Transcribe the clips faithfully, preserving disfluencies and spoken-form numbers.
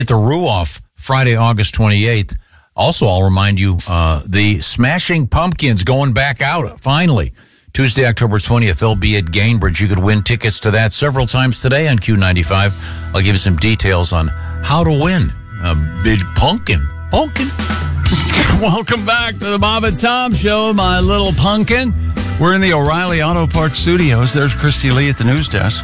At the Ruoff, Friday, August twenty-eighth. Also, I'll remind you, uh, the Smashing Pumpkins going back out, finally. Tuesday, October twentieth, they'll be at Gainbridge. You could win tickets to that several times today on Q ninety-five. I'll give you some details on how to win a big pumpkin. Pumpkin. Welcome back to the Bob and Tom Show, my little pumpkin. We're in the O'Reilly Auto Parts studios. There's Christy Lee at the news desk.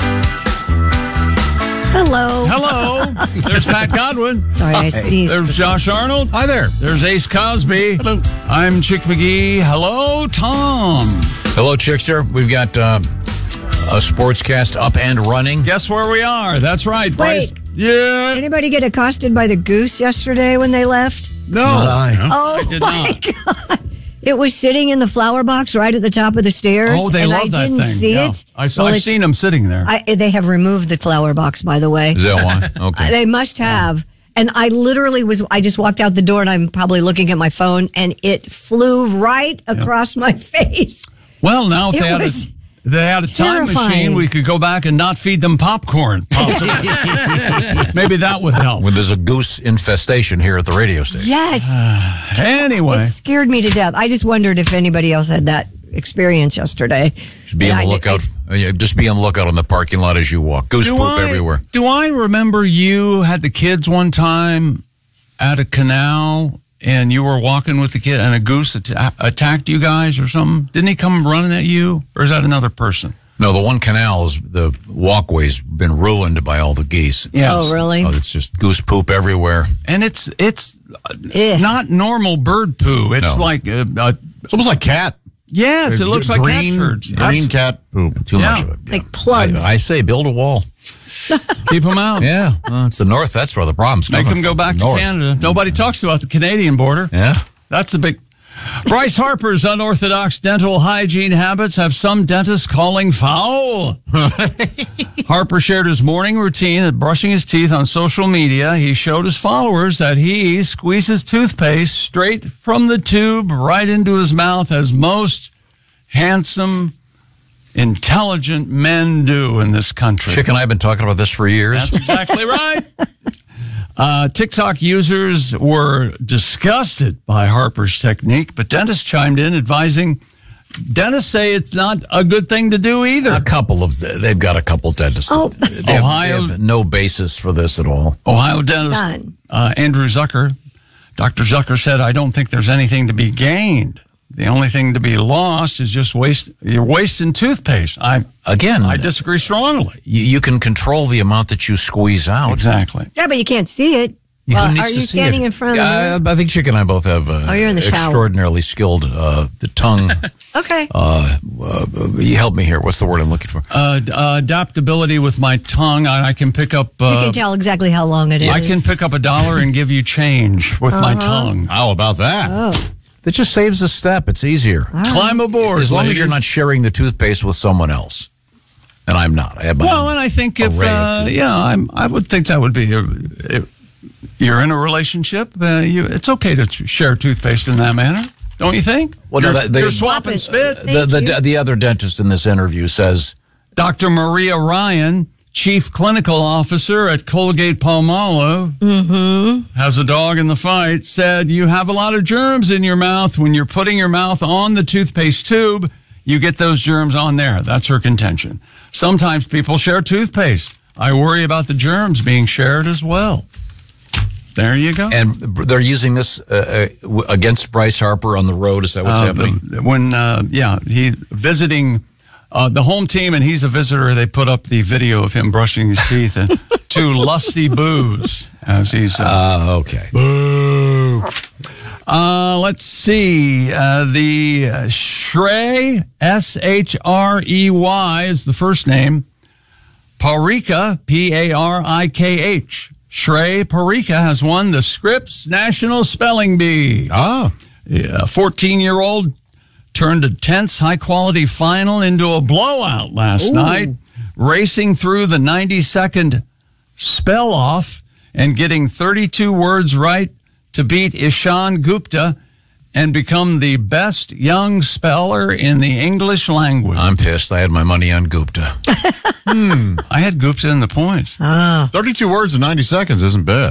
Hello. Hello. There's Pat Godwin. Sorry, I sneezed. There's Josh Arnold. Hi there. There's Ace Cosby. Hello. I'm Chick McGee. Hello, Tom. Hello, Chickster. We've got uh, a sportscast up and running. Guess where we are? That's right. Bryce. Wait. Yeah. Anybody get accosted by the goose yesterday when they left? No. I. Oh, I did my not. God. It was sitting in the flower box right at the top of the stairs. Oh, they and love I that didn't thing. see Yeah. it. I've, Well, I've it's- seen them sitting there. I, they have removed the flower box, by the way. Is that why? Okay. They must have. And I literally was, I just walked out the door and I'm probably looking at my phone and it flew right across my face. Well, now if It they had, was a, they had a time terrifying. machine, we could go back and not feed them popcorn. Possibly. Maybe that would help. When there's a goose infestation here at the radio station. Yes. Anyway. It scared me to death. I just wondered if anybody else had that experience yesterday. Be on And the I did- lookout. uh, yeah, Just be on the lookout on the parking lot as you walk. Goose Do poop I- everywhere. Do I remember you had the kids one time at a canal and you were walking with the kid and a goose atta- attacked you guys or something? Didn't he come running at you? Or is that another person? No, the one canal is the walkway's been ruined by all the geese. It's Yeah. Oh, really? Oh, it's just goose poop everywhere. And it's it's uh, Ugh. not normal bird poo. It's No. like uh, uh, It's almost like cat. yes, it looks like green, cat turds. green That's- cat poop. Too Yeah. much of it. Like plugs. I, I say build a wall. Keep them out. Yeah, well, it's the north. That's where the problem's Make coming them go from. back to North. Canada. Nobody talks about the Canadian border. Yeah. That's a big. Bryce Harper's unorthodox dental hygiene habits have some dentists calling foul. Harper shared his morning routine of brushing his teeth on social media. He showed his followers that he squeezes toothpaste straight from the tube right into his mouth, as most handsome, intelligent men do in this country. Chick and I have been talking about this for years. That's exactly right. Uh, TikTok users were disgusted by Harper's technique, but dentists chimed in advising dentists say it's not a good thing to do either. A couple of they've got a couple dentists. Oh. They have, Ohio- they have no basis for this at all. Ohio dentist Done. uh, Andrew Zucker, Doctor Zucker said, I don't think there's anything to be gained. The only thing to be lost is just waste. You're wasting toothpaste. I Again, I disagree strongly. you, you can control the amount that you squeeze out. Exactly. Yeah, but you can't see it. Who Well, needs are to you see standing it? in front of the Uh, mirror? I think Chick and I both have uh, Oh, you're in the shower. extraordinarily skilled uh, the tongue. Okay. uh, uh, you help me here. What's the word I'm looking for? Uh, d- uh, adaptability with my tongue. I, I can pick up. you Uh, can tell exactly how long it is. I can pick up a dollar and give you change with my tongue. How about that? Oh. It just saves a step. It's easier. Climb aboard. As long as you're ladies. not sharing the toothpaste with someone else. And I'm not. I have my Well, and I think if array of uh, toothpaste. yeah, I'm, I would think that would be. A, if you're in a relationship. Uh, you, it's okay to t- share toothpaste in that manner, don't you think? Well, no, you're, that- they- you're swapping Swap it. spit. the, Thank the, you. the other dentist in this interview says, Doctor Maria Ryan, Chief Clinical Officer at Colgate Palmolive, mm-hmm. has a dog in the fight, said you have a lot of germs in your mouth. When you're putting your mouth on the toothpaste tube, you get those germs on there. That's her contention. Sometimes people share toothpaste. I worry about the germs being shared as well. There you go. and they're using this uh, uh, w- against Bryce Harper on the road. Is that what's Uh, happening? When, uh, yeah, he visiting uh, the home team and he's a visitor, they put up the video of him brushing his teeth and two lusty boos as he's. Uh, Uh, okay. uh, let's see. Uh, the uh, Shrey, S H R E Y is the first name. Parika, P A R I K H. Shrey Parika has won the Scripps National Spelling Bee. Ah, A fourteen-year-old turned a tense, high-quality final into a blowout last night, racing through the ninety-second spell-off and getting thirty-two words right to beat Ishan Gupta and become the best young speller in the English language. I'm pissed. I had my money on Gupta. I had Gupta in the points. Ah. thirty-two words in ninety seconds isn't bad.